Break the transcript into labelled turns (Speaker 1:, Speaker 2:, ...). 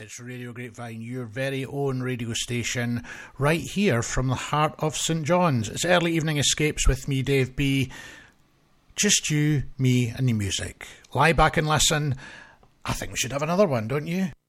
Speaker 1: It's Radio Grapevine, your very own radio station, right here from the heart of St John's. It's Early Evening Escapes with me, Dave B. Just you, me, and the music. Lie back and listen. I think we should have another one, don't you?